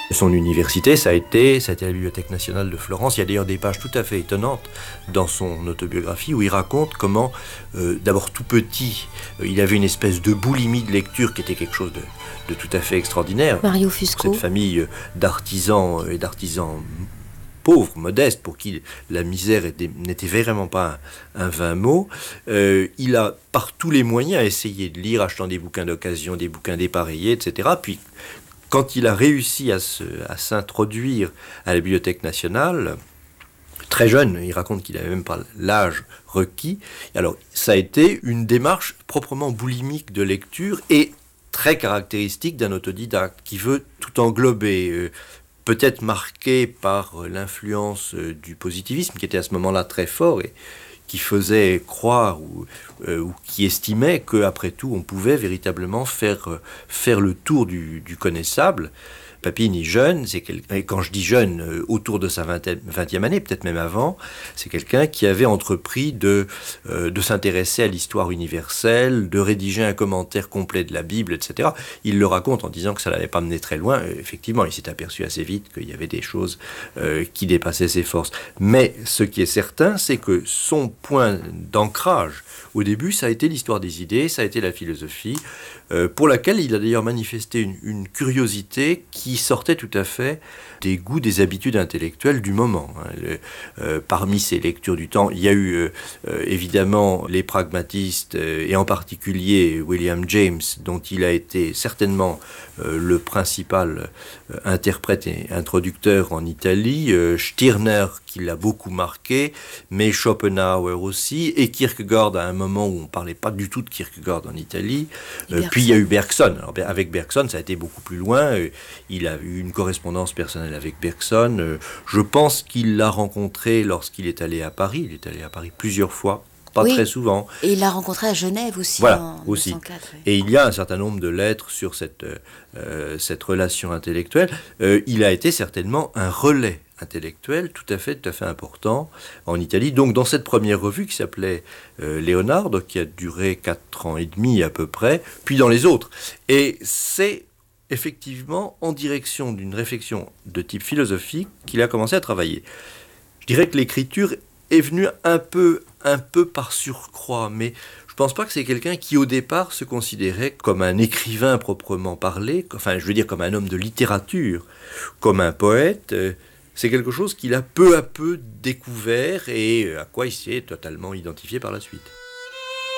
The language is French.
Son université, ça a été la Bibliothèque nationale de Florence. Il y a d'ailleurs des pages tout à fait étonnantes dans son autobiographie où il raconte comment, d'abord tout petit, il avait une espèce de boulimie de lecture qui était quelque chose de tout à fait extraordinaire. Mario Fusco. Cette famille d'artisans et d'artisans pauvres, modestes, pour qui la misère n'était vraiment pas un vain mot. Il a, par tous les moyens, essayé de lire, achetant des bouquins d'occasion, des bouquins dépareillés, etc. Puis, quand il a réussi à s'introduire à la Bibliothèque nationale, très jeune, il raconte qu'il n'avait même pas l'âge requis, alors ça a été une démarche proprement boulimique de lecture et très caractéristique d'un autodidacte qui veut tout englober, peut-être marqué par l'influence du positivisme qui était à ce moment-là très fort et qui faisait croire ou qui estimait qu'après tout, on pouvait véritablement faire le tour du connaissable. Papini, jeune, et quand je dis jeune, autour de sa 20e année, peut-être même avant, c'est quelqu'un qui avait entrepris de s'intéresser à l'histoire universelle, de rédiger un commentaire complet de la Bible, etc. Il le raconte en disant que ça ne l'avait pas mené très loin. Effectivement, il s'est aperçu assez vite qu'il y avait des choses qui dépassaient ses forces. Mais ce qui est certain, c'est que son point d'ancrage, au début, ça a été l'histoire des idées, ça a été la philosophie, pour laquelle il a d'ailleurs manifesté une curiosité qui sortait tout à fait des goûts, des habitudes intellectuelles du moment. Parmi ses lectures du temps, il y a eu évidemment les pragmatistes, et en particulier William James, dont il a été certainement le principal interprète et introducteur en Italie, Stirner qui l'a beaucoup marqué, mais Schopenhauer aussi, et Kierkegaard à un moment où on ne parlait pas du tout de Kierkegaard en Italie. Puis il y a eu Bergson. Alors, avec Bergson, ça a été beaucoup plus loin. Il a eu une correspondance personnelle avec Bergson. Je pense qu'il l'a rencontré lorsqu'il est allé à Paris. Il est allé à Paris plusieurs fois. Pas très souvent. Et il l'a rencontré à Genève aussi, voilà, en aussi. 1904. Oui. Et il y a un certain nombre de lettres sur cette relation intellectuelle. Il a été certainement un relais intellectuel tout à fait important en Italie. Donc dans cette première revue qui s'appelait Leonardo, qui a duré 4 ans et demi à peu près, puis dans les autres. Et c'est effectivement en direction d'une réflexion de type philosophique qu'il a commencé à travailler. Je dirais que l'écriture est venue un peu par surcroît, mais je ne pense pas que c'est quelqu'un qui au départ se considérait comme un écrivain proprement parlé, enfin je veux dire comme un homme de littérature, comme un poète. C'est quelque chose qu'il a peu à peu découvert et à quoi il s'est totalement identifié par la suite.